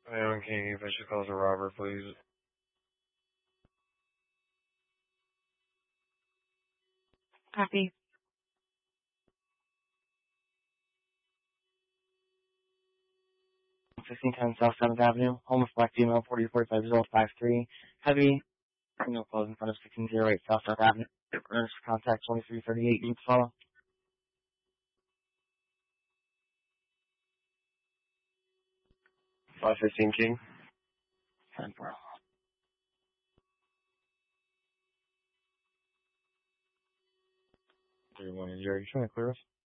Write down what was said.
Anyone King, if I should call a robber, please. Copy. 1610 South 7th Avenue, homeless black female, 4045-053, heavy, no close in front of 1608 South 7th Avenue. Earnest contact 2338, you follow. 515 King. 10-4. 31 Jerry, you trying to clear us?